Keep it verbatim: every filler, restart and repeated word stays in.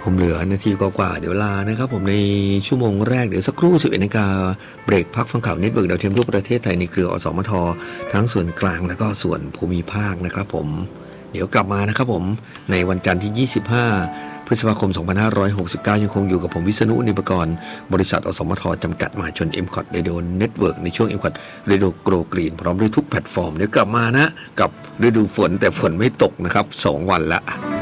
ผมเหลือนาทีกว่าๆเดี๋ยวลานะครับผมในชั่วโมงแรกเดี๋ยวสักครู่สิบเอ็ดนาฬิกาเบรกพักฟังข่าวเน็ตเวิร์กดาวเทียมทั่วประเทศไทยในเครืออสมททั้งส่วนกลางและก็ส่วนภูมิภาคนะครับผมเดี๋ยวกลับมานะครับผมในวันจันทร์ที่ยี่สิบห้าพฤษภาคมสองพันห้าร้อยหกสิบเก้ายังคงอยู่กับผมวิษณุนิปกรณ์บริษัทอสมทจำกัดมหาชน เอ็ม คอท Radio Network ในช่วง เอ็ม คอท Radio Grow Green พร้อมด้วยทุกแพลตฟอร์มเดี๋ยวกลับมานะกับฤดูฝนแต่ฝนไม่ตกนะครับสองวันละ